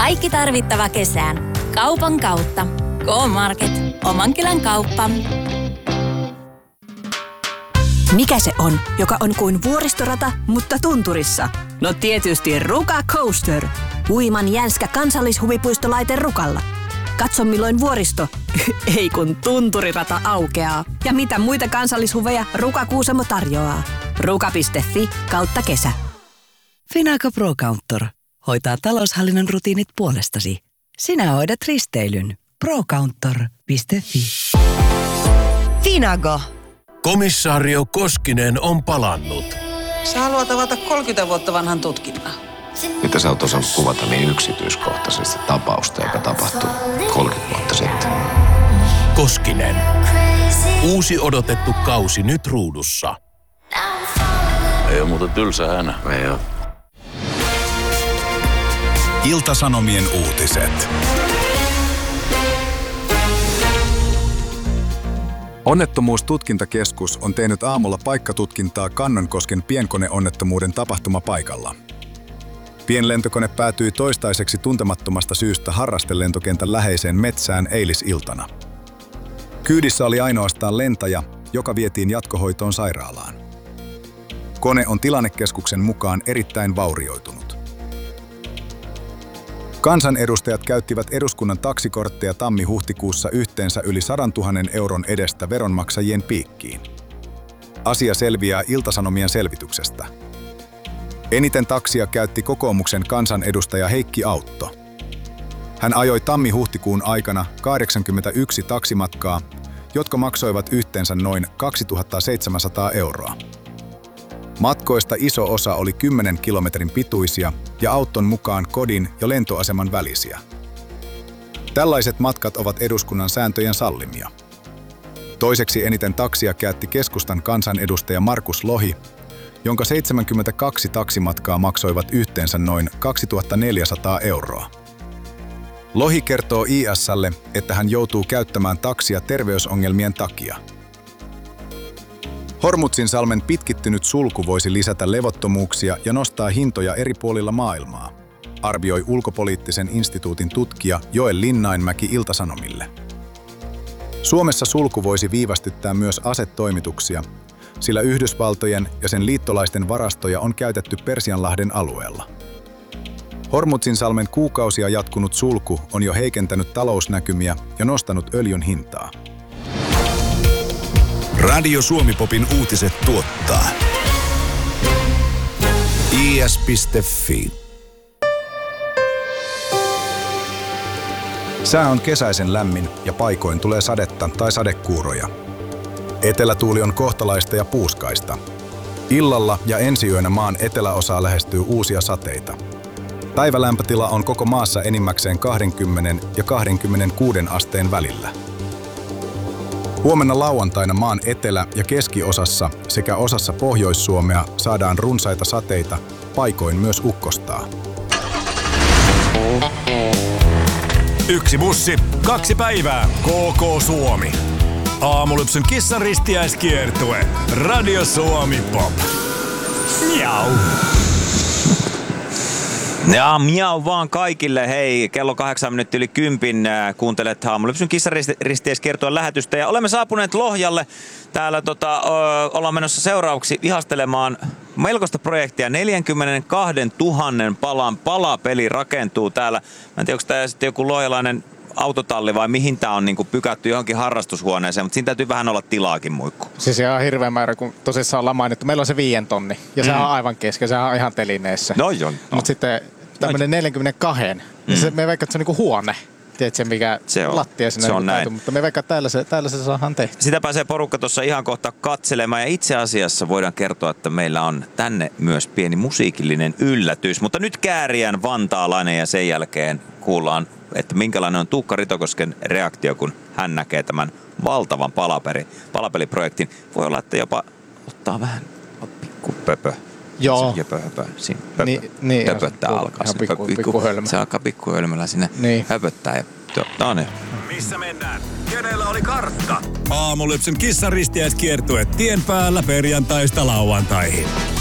Kaikki tarvittava kesään. Kaupan kautta. K-Market. Omankylän kauppa. Mikä se on, joka on kuin vuoristorata, mutta tunturissa? No tietysti Ruka Coaster. Uiman jänskä kansallishuvipuistolaite Rukalla. Katso milloin vuoristo, ei kun tunturirata aukeaa. Ja mitä muita kansallishuveja Ruka Kuusamo tarjoaa. Ruka.fi/kesä. Finago Pro Counter hoitaa taloushallinnon rutiinit puolestasi. Sinä hoidat risteilyn. Procounter.fi. Finago. Komissaario Koskinen on palannut. Sä haluat avata 30 vuotta vanhan tutkinnan. Mitä sä oot osannut kuvata niin yksityiskohtaisesti tapausta, joka tapahtui 30 vuotta sitten? Koskinen. Uusi odotettu kausi nyt ruudussa. Ei ole muuten tylsä hänä. Ei oo. Ilta-Sanomien uutiset. Onnettomuustutkintakeskus on tehnyt aamulla paikkatutkintaa Kannonkosken pienkoneonnettomuuden tapahtumapaikalla. Pienlentokone päätyi toistaiseksi tuntemattomasta syystä harrastelentokentän läheiseen metsään eilisiltana. Kyydissä oli ainoastaan lentäjä, joka vietiin jatkohoitoon sairaalaan. Kone on tilannekeskuksen mukaan erittäin vaurioitunut. Kansanedustajat käyttivät eduskunnan taksikortteja tammi-huhtikuussa yhteensä yli 100 000 euron edestä veronmaksajien piikkiin. Asia selviää Ilta-Sanomien selvityksestä. Eniten taksia käytti kokoomuksen kansanedustaja Heikki Autto. Hän ajoi tammi-huhtikuun aikana 81 taksimatkaa, jotka maksoivat yhteensä noin 2 700 euroa. Matkoista iso osa oli 10 kilometrin pituisia ja Autton mukaan kodin ja lentoaseman välisiä. Tällaiset matkat ovat eduskunnan sääntöjen sallimia. Toiseksi eniten taksia käytti keskustan kansanedustaja Markus Lohi, jonka 72 taksimatkaa maksoivat yhteensä noin 2 400 euroa. Lohi kertoo IS:lle, että hän joutuu käyttämään taksia terveysongelmien takia. Hormuzzinsalmen pitkittynyt sulku voisi lisätä levottomuuksia ja nostaa hintoja eri puolilla maailmaa, arvioi ulkopoliittisen instituutin tutkija Joel Linnainmäki Ilta-Sanomille. Suomessa sulku voisi viivästyttää myös asetoimituksia, sillä Yhdysvaltojen ja sen liittolaisten varastoja on käytetty Persianlahden alueella. Hormuzzinsalmen kuukausia jatkunut sulku on jo heikentänyt talousnäkymiä ja nostanut öljyn hintaa. Radio Suomi-popin uutiset tuottaa is.fi. Sää on kesäisen lämmin ja paikoin tulee sadetta tai sadekuuroja. Etelätuuli on kohtalaista ja puuskaista. Illalla ja ensiyönä maan eteläosaa lähestyy uusia sateita. Päivälämpötila on koko maassa enimmäkseen 20 ja 26 asteen välillä. Huomenna lauantaina maan etelä- ja keskiosassa sekä osassa Pohjois-Suomea saadaan runsaita sateita, paikoin myös ukkostaa. Yksi bussi, 2 päivää. KK Suomi. Aamulypsyn kissan ristiäiskiertue. Radio Suomi Pop. Miau. Ja miau vaan kaikille. Hei, kello 8:10 kuuntelet Aamulypsyn kissaristiäiskiertueen lähetystä. Ja olemme saapuneet Lohjalle. Täällä ollaan menossa seuraavaksi ihastelemaan melkoista projektia. 42 000 palan palapeli rakentuu täällä. Mä en tiedä, onko tämä sitten joku lohjalainen autotalli vai mihin tää on niinku pykätty johonkin harrastushuoneeseen, mutta siinä täytyy vähän olla tilaakin muikku. Siis ihan hirveä määrä, kun tosissaan ollaan mainittu. Meillä on se 5 tonni ja sehän on aivan kesken, sehän on ihan telineessä. No joo. No. Mutta sitten tämmönen 42, niin se, me veikkaan, että se on niinku huone. Tiedätkö, mikä lattia sinne on näin. Mutta me veikkaan, että täällä se saadaan tehty. Sitä pääsee porukka tuossa ihan kohta katselemaan ja itse asiassa voidaan kertoa, että meillä on tänne myös pieni musiikillinen yllätys. Mutta nyt Kääriän vantaalainen ja sen jälkeen kuullaan, että minkälainen on Tuukka Ritokosken reaktio, kun hän näkee tämän valtavan palapeliprojektin. Voi olla, että jopa ottaa vähän pikku pöpö. Joo. Höpö. Siinä niin, höpöttää alkaa. Se alkaa pikkuhölmällä sinne höpöttää. Ja, no niin. Missä mennään? Kenellä oli kartta? Aamulypsyn kissan ristiäiskiertue tien päällä perjantaista lauantaihin.